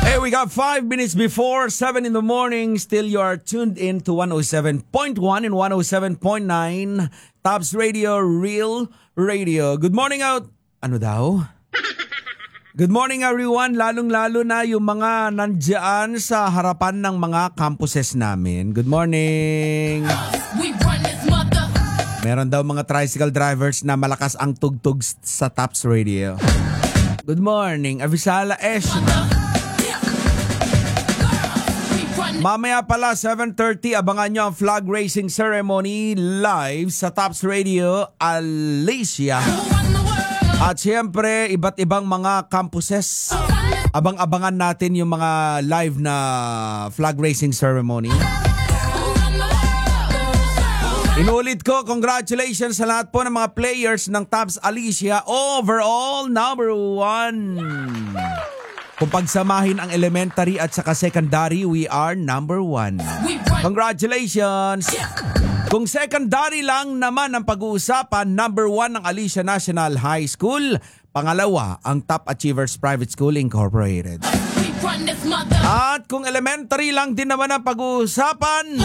Hey, we got 5 minutes before 7 in the morning. Still, you are tuned in to 107.1 and 107.9 Tops Radio, Real Radio. Good morning out. Ano daw? Good morning everyone, lalong-lalo na yung mga nandiyan sa harapan ng mga campuses namin. Good morning. Meron daw mga tricycle drivers na malakas ang tugtog sa Tops Radio. Good morning, Avisala Esh. Mamaya pala 7:30, abangan nyo ang flag raising ceremony live sa Tops Radio, Alicia. At siyempre, iba't ibang mga campuses. Abang-abangan natin yung mga live na flag raising ceremony. Inulit ko, congratulations sa lahat po ng mga players ng Tops Alicia. Overall, number 1. Kung pagsamahin ang elementary at saka secondary, we are number 1. Congratulations! Kung secondary lang naman ang pag-uusapan, number 1 ang Alicia National High School. Pangalawa, ang Top Achievers Private School Incorporated. At kung elementary lang din naman ang pag-uusapan,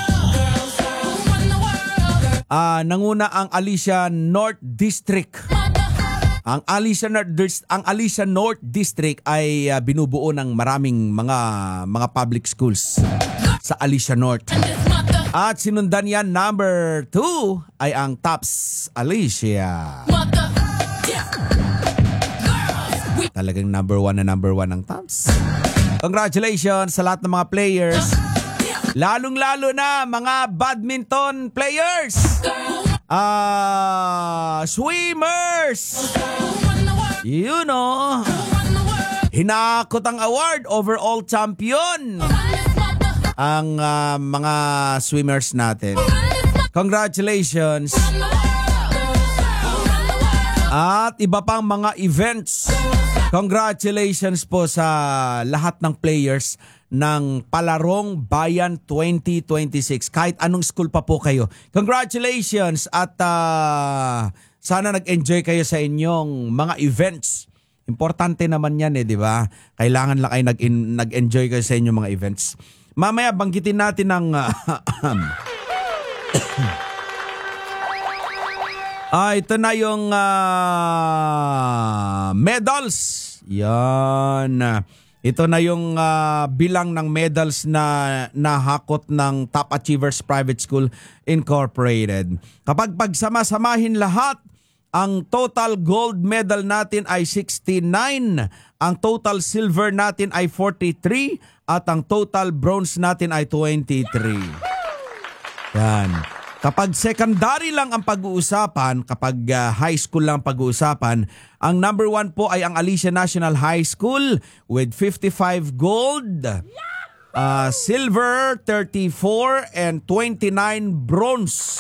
nanguna ang Alicia North District. Ang Alicia North District ay binubuo ng maraming mga public schools sa Alicia North. At sinundan yan, number 2 ay ang Tops Alicia. Talagang number 1 ang Tops. Congratulations sa lahat ng mga players. Lalong-lalo na mga badminton players. Swimmers. You know. Hinakot ang award, overall champion ang mga swimmers natin. Congratulations. At iba pang mga events. Congratulations po sa lahat ng players ng Palarong Bayan 2026. Kahit anong school pa po kayo. Congratulations at sana nag-enjoy kayo sa inyong mga events. Importante naman yan di ba? Kailangan lang kayo nag-enjoy kayo sa inyong mga events. Mamaya banggitin natin ng ito na yung medals. Yan. Ito na yung bilang ng medals na nahakot ng Top Achievers Private School Incorporated. Kapag pagsama-samahin lahat, ang total gold medal natin ay 69, ang total silver natin ay 43, at ang total bronze natin ay 23. Yan. Kapag secondary lang ang pag-uusapan, kapag high school lang ang pag-uusapan, ang number 1 po ay ang Alicia National High School with 55 gold, silver 34, and 29 bronze.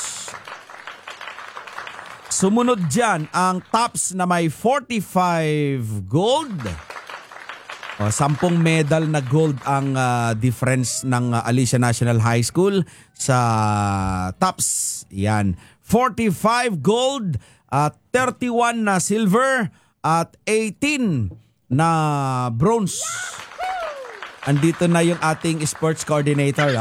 Sumunod dyan ang Tops na may 45 gold. 10 medal na gold ang difference ng Alicia National High School sa Tops. Yan. 45 gold, 31 na silver, at 18 na bronze. Andito na yung ating sports coordinator.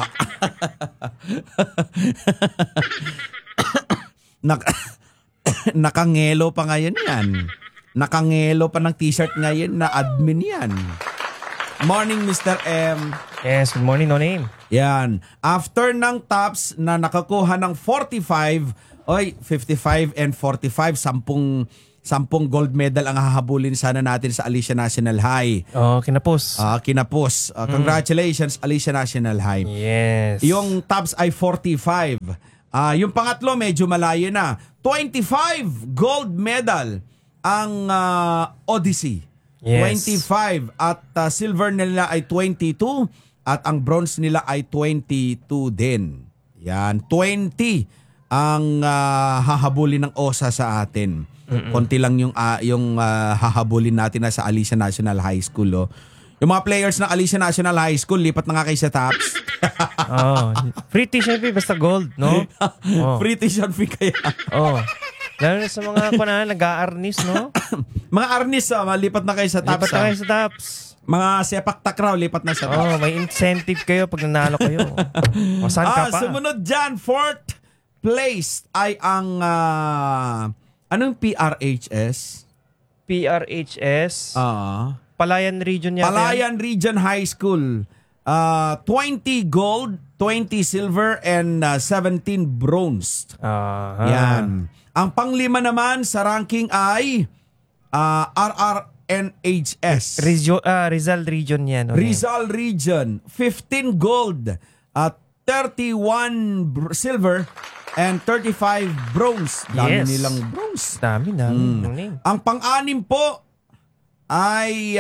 Nakangelo pa ngayon yan. Nakangelo pa ng t-shirt ngayon na admin yan. Morning, Mr. M. Yes, good morning, no name. Yan. After ng Tops na nakakuha ng 55 and 45, 10 gold medal ang hahabulin sana natin sa Alicia National High. Kinapos. Kinapos. Congratulations, Alicia National High. Yes. Yung Tops ay 45. Yung pangatlo, medyo malayo na. 25 gold medal ang Odyssey. Yes. 25 at silver nila ay 22 at ang bronze nila ay 22 din. Yan, 20 ang hahabulin ng OSA sa atin. Konti lang yung hahabulin natin na sa Alicia National High School. Yung mga players ng Alicia National High School, lipat na nga kayo sa Tops. Free tuition fee basta gold, no? Free tuition fee kaya. Lalo na sa mga nag-a-arnis, no? Mga arnis, malipat na kayo sa Tops. Lipat na kayo sa Tops. Mga sepak takraw, lipat na sa Oh, may incentive kayo pag nanalo kayo. O, saan ka pa? Sumunod dyan, fourth place ay ang, anong PRHS? PRHS. Ah. Palayan Region yata. Palayan Region High School. 20 gold, 20 silver, and 17 bronze. Yan. Ang panglima naman sa ranking ay RRNHS. Rizal Region yan. Okay. Rizal Region. 15 gold, 31 silver, and 35 bronze. Dami Yes. nilang bronze. Dami. Ang pang-anim po ay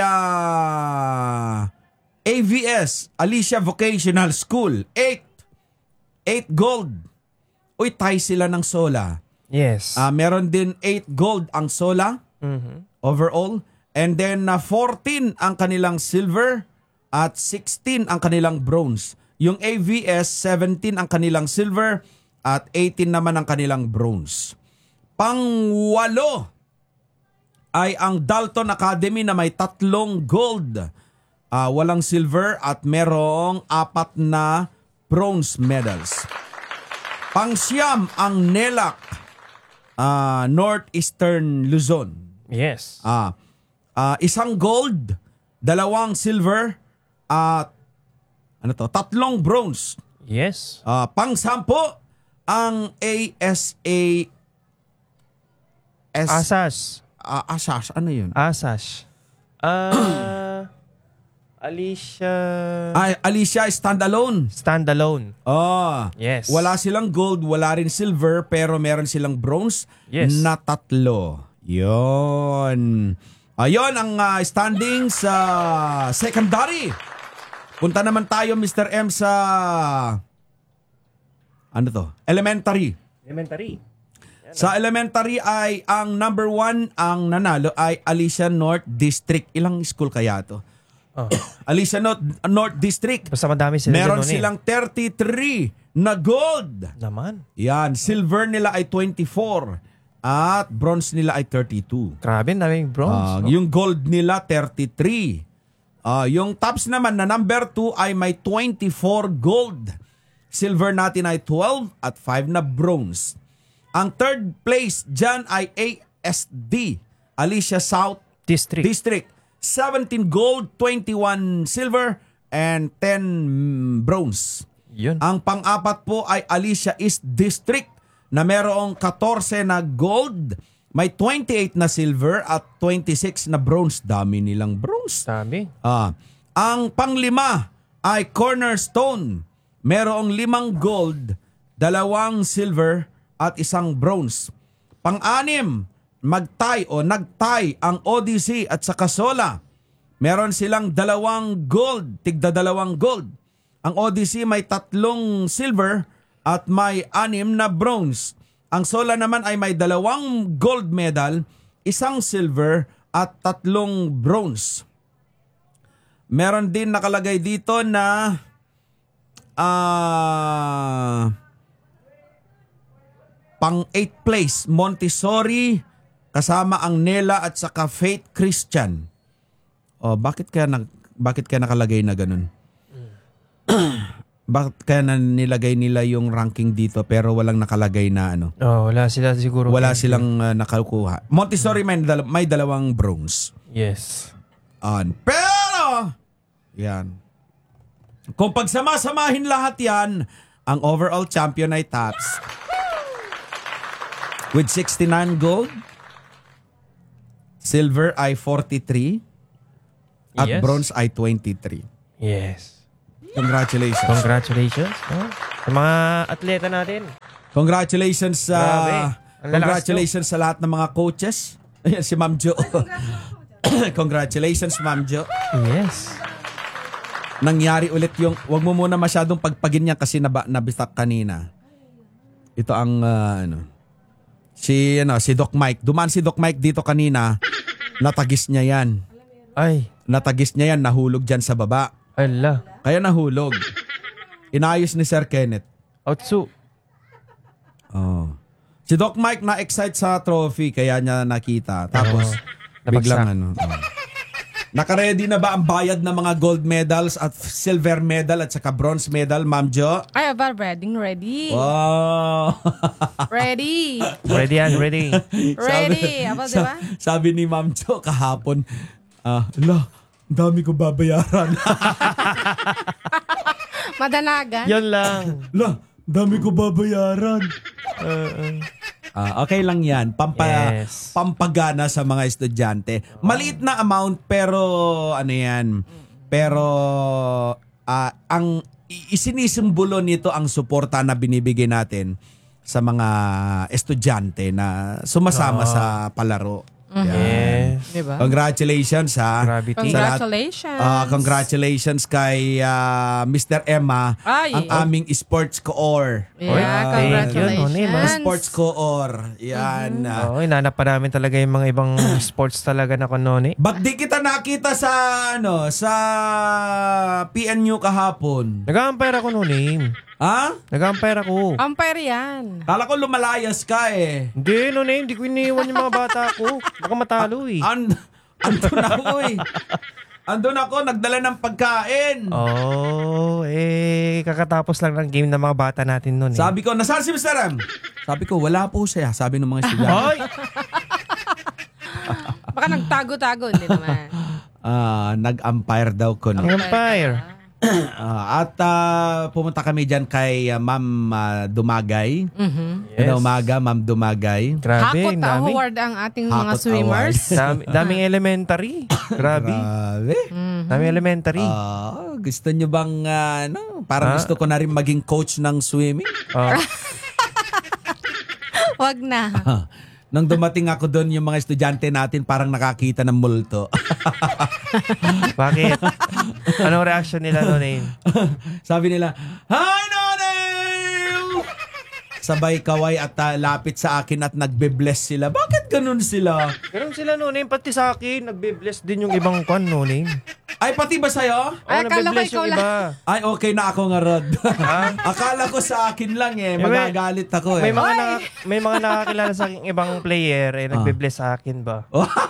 AVS, Alicia Vocational School. 8 gold. Uy, tie sila ng SOLA. Yes. Meron din 8 gold ang SOLA overall. And then 14 ang kanilang silver at 16 ang kanilang bronze. Yung AVS, 17 ang kanilang silver at 18 naman ang kanilang bronze. Pang-walo ay ang Dalton Academy na may 3 gold, walang silver at merong 4 na bronze medals. Pang-siyam ang NELAC, Northeastern Luzon. Yes. 1 gold, 2 silver at 3 bronze. Yes. Pang-10 ang ASA Asas. Asas, ano yun? Asas. Alicia. Alicia Standalone. Standalone. Yes. Wala silang gold, wala rin silver, pero meron silang bronze na 3. Yon. Ayun ang standing sa secondary. Punta naman tayo, Mr. M, sa elementary. Sa elementary ay ang number 1 ang nanalo ay Alicia North District. Ilang school kaya to? Alicia North District. Basta madami sila. Meron silang 33 na gold. Naman. Yan, silver nila ay 24 at bronze nila ay 32. Grabe, daming bronze. No? Yung gold nila 33. Yung tops naman na number 2 ay may 24 gold. Silver natin ay 12 at 5 na bronze. Ang third place dyan ay ASD, Alicia South District. 17 gold, 21 silver, and 10 bronze. Yun. Ang pang-apat po ay Alicia East District na merong 14 na gold, may 28 na silver at 26 na bronze. Dami nilang bronze. Dami. Ang panglima ay Cornerstone. Merong 5 gold, 2 silver at 1 bronze. Pang-anim, nagtay ang Odyssey at saka SOLA. Meron silang 2 gold, tigda 2 gold. Ang Odyssey may 3 silver at may 6 na bronze. Ang SOLA naman ay may 2 gold medal, 1 silver at 3 bronze. Meron din nakalagay dito na pang 8th place, Montessori, kasama ang Nela at saka Faith Christian. Bakit kaya nakalagay na ganun? Bakit kaya nilagay nila yung ranking dito pero walang nakalagay na ano? Wala sila siguro. Wala silang nakakuha. Montessori may 2 bronze. Yes. Pero, yan. Kung pagsama-samahin lahat yan, ang overall champion ay Taps. With 69 gold, silver ay 43, at bronze ay 23. Yes. Congratulations. Congratulations. Sa mga atleta natin. Congratulations sa Congratulations sa lahat ng mga coaches. Ayan si Ma'am Jo. Congratulations, Ma'am Jo. Yes. Nangyari ulit yung, wag mo muna masyadong pagpagin niya kasi nabistak kanina. Ito ang si Doc Mike. Dumaan si Doc Mike dito kanina. Natagis niya yan. Natagis niya yan, nahulog dyan sa baba. Ala. Kaya nahulog. Inayos ni Sir Kenneth. Otsu. Si Doc Mike na-excite sa trophy kaya niya nakita. Tapos biglang Naka-ready na ba ang bayad ng mga gold medals at silver medal at saka bronze medal, Ma'am Jo? Ay, aba, ready. Wow! Ready. Ready yan, ready. Ready. Aba, di ba? Sabi ni Ma'am Jo kahapon, dami ko babayaran. Madanagan. Yun lang. Dami ko babayaran. Okay lang yan. Yes. Pampagana sa mga estudyante. Maliit na amount pero ano yan. Pero ang isinisimbolo nito ang suporta na binibigay natin sa mga estudyante na sumasama sa palaro. Yan. Yes. Diba? Congratulations ha. Gravity. Sa lahat. Congratulations. Congratulations kay Mr. Emma, Ay. ang aming sports co-or. Yeah, congratulations. Yun, Sports co-or. Yan. Oo, inanap pa namin talaga yung mga ibang sports talaga na kunoni. Ba't di kita nakita sa sa PNU kahapon? Nag-umpire ako noon eh. Ha? Nag-umpire ako. Umpire yan. Kala ko lumalayas ka eh. Hindi, noon eh. Hindi ko iniwan yung mga bata ko. Baka matalo eh. Andun ako eh. Andun ako, nagdala ng pagkain. Kakatapos lang ng game ng mga bata natin noon eh. Sabi ko, nasaan si Mr. M? Sabi ko, wala po siya. Sabi ng mga estudyante. Hoy! Baka nagtago-tago. Hindi naman. Nag-umpire daw ko. No? Umpire. At pumunta kami dyan kay Ma'am Dumagay. Yes. Umaga, Ma'am Dumagay. Grabe, Hakot ang dami. award ang ating mga Hakot swimmers. Daming elementary. Grabe. Grabe. Daming elementary. Gusto nyo bang, parang gusto ko na rin maging coach ng swimming. Wag na. Nang dumating ako doon, yung mga estudyante natin parang nakakita ng multo. Bakit? Anong reaction nila noon eh? Sabi nila, "Hi, Nonel!" Sabay kaway at lapit sa akin at nagbe-bless sila. Bakit ganun sila? Pero sila noon eh, pati sa akin, nagbe-bless din yung ibang kwan noon eh. Ay, pati ba sa'yo? Ay, akala ko nagbe-bless ikaw yung lang. iba. Ay, okay na ako nga, Rod. Akala ko sa akin lang eh. Magagalit ako eh. May mga nakakilala sa aking ibang player eh, nagbe-bless sa akin ba?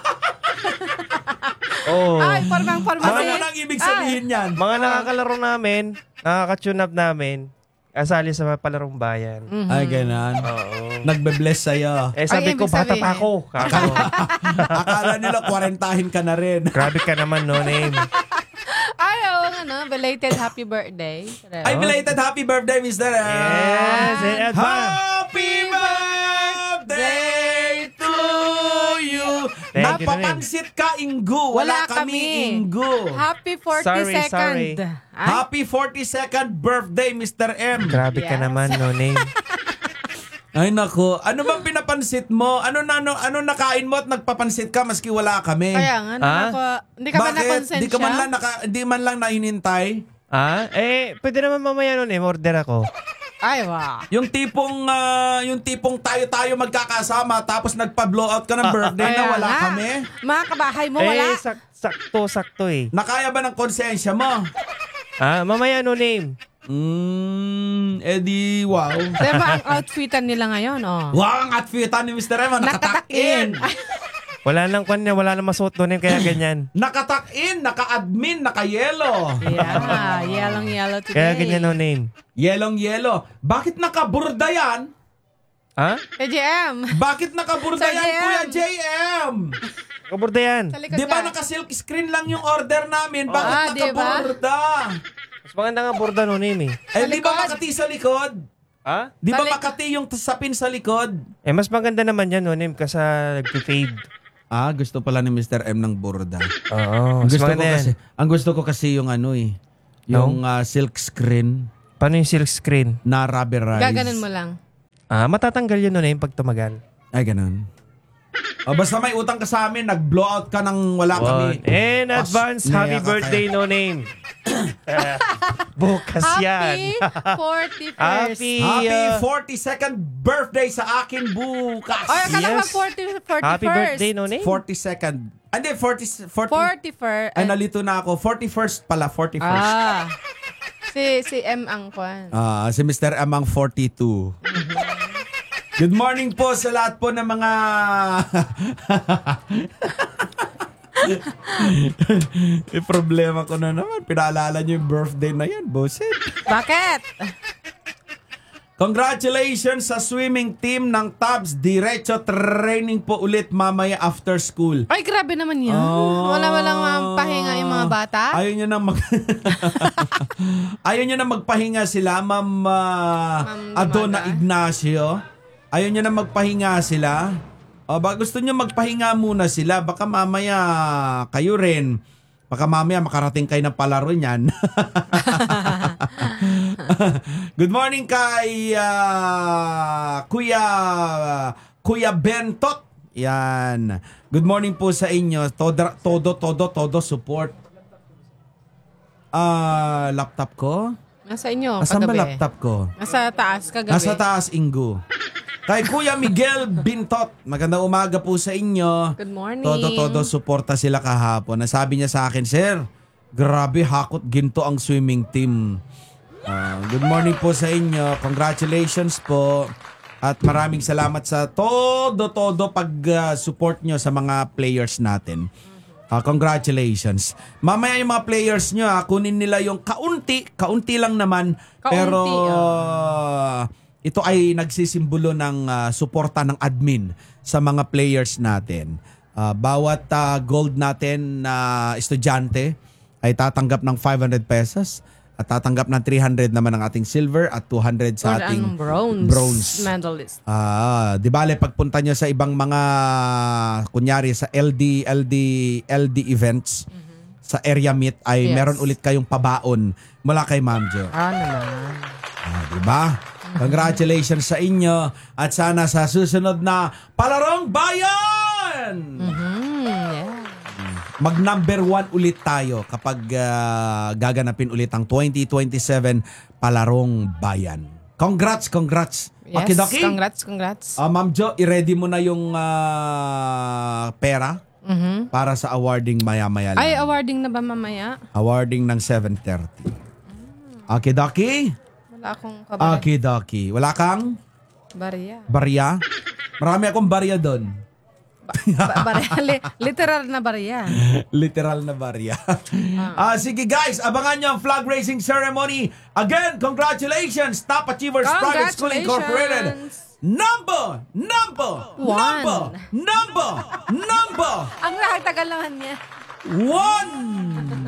Oh. Ay, formang-forma Ano nang ibig sabihin yan? Mga nakakalaro namin, nakaka-tune up namin, kasali sa mga palarong bayan. Ay, ganun. Oo. Nagbe-bless sa'yo. Ay, Sabi ko, ibig bata sabihin. pa ako. Akala nila 40 ka na rin. Grabe ka naman no, name. Ay, oo nga no. Belated happy birthday. Ay, belated happy birthday, Mr. M. Yes, in advance. Happy birthday to you. Thank you, Napapansit ka, Ingo. Wala kami, Ingo. Happy 42nd. Sorry. Ay, Happy 42nd birthday, Mr. M. Grabe ka Yes. naman no, name. Ay nako, ano bang pinapansit mo? Ano nakain mo at nagpapansit ka maski wala kami? kaya nga, hindi ka ba Bakit? na-consent Di ka man siya? lang di man lang nahinintay? Pwede naman mamaya nun eh, order ako. Ay, wow. Yung tipong tayo magkakasama tapos nagpa-blowout ka ng birthday na Kaya wala nga. kami? Mga kabahay mo, wala. Sakto eh. Nakaya ba ng konsensya mo? Mamaya no, name. Edi wow. Diba ang outfitan nila ngayon, oh. Wow, ang outfitan ni Mr. M, nakatakin. Wala nang kanya, wala nang masuot doon kaya ganyan. Nakatakin, naka-admin, naka-yellow. Yeah, yellow today. Kaya ganyan no, name. Yellow. Bakit nakaburda yan? Kay JM. Bakit nakaburda Sa yan, JM? Kuya JM? Kaburda yan. Sa likod Di ba ka. naka-silk screen lang yung order namin? Bakit di ba? nakaburda? Mas maganda nga burda no, name eh. Eh, di ba likod. makati sa likod? Di ba makati yung sapin sa likod? Mas maganda naman yan no, name, kasi nag-fade. Gusto pala ni Mr. M ng burda. Oo, mas maganda yan. Ang gusto ko kasi yung yung silk screen Paano yung silk screen? na rubberized. Gaganon mo lang. Matatanggal yun no, name, pag tumagal. Ay, ganun. Basta may utang ka sa amin, nag-blowout ka ng wala kami. In advance, happy Naiyak ka birthday, no name. Bukas yan. Happy 41st. Happy, Happy 42nd birthday sa akin bukas. Ay, akala Yes. ko 41st. happy birthday, no name. 42nd. Hindi, 40. 41st. Ay, nalito na ako. 41st pala, 41st. Si M ang kwan. Si Mr. Amang 42. Good morning po sa lahat po ng mga Problema ko na naman. Pinaalala niyo yung birthday na yan, boset. Bakit? Congratulations sa swimming team ng Tabs. Diretso training po ulit mamaya after school. Ay, grabe naman yan. Walang pahinga yung mga bata. Ayaw niyo na Ayaw niyo na magpahinga sila, Ma'am Adona Ignacio. Ayaw niyo na magpahinga sila. O ba gusto niyo magpahinga muna sila, baka mamaya kayo rin. Baka mamaya makarating kayo ng palaro niyan. Good morning kay Kuya Bentot. Yan. Good morning po sa inyo. Todo support. Laptop ko? Nasa inyo, Asan ba kagabi. laptop ko? Nasa taas, kagabi. Nasa taas, Ingo. Kay Kuya Miguel Bintot. Magandang umaga po sa inyo. Good morning. Todo suporta sila kahapon. Nasabi niya sa akin, Sir, grabe hakot ginto ang swimming team. Good morning po sa inyo. Congratulations po. At maraming salamat sa todo pag-support nyo sa mga players natin. Congratulations. Mamaya yung mga players nyo, kunin nila yung kaunti lang naman. Pero ito ay nagsisimbolo ng suporta ng admin sa mga players natin. Bawat gold natin na estudyante ay tatanggap ng 500 pesos at tatanggap ng 300 naman ang ating silver at 200 sa ating bronze medalist. Di bale pagpunta nyo sa ibang mga kunyari sa LD events, sa area meet ay meron ulit kayong pabaon mula kay Ma'am Jo. Naman. Diba? Congratulations sa inyo at sana sa susunod na Palarong Bayan! Yeah. Mag number 1 ulit tayo kapag gaganapin ulit ang 2027 Palarong Bayan. Congrats! Yes, Okidoki? congrats. Ma'am Jo, i-ready mo na yung pera para sa awarding maya-maya lang. Ay, awarding na ba mamaya? Awarding ng 7:30. Okidoki? Wala akong kabalan. Okidoki. Wala kang Barya. barya? Marami akong barya doon. Barya. Literal na barya. Literal na barya. Sige guys, abangan nyo ang flag raising ceremony. Again, congratulations, Top Achievers Private School Incorporated. Number! Ang tagal naman niya. 1!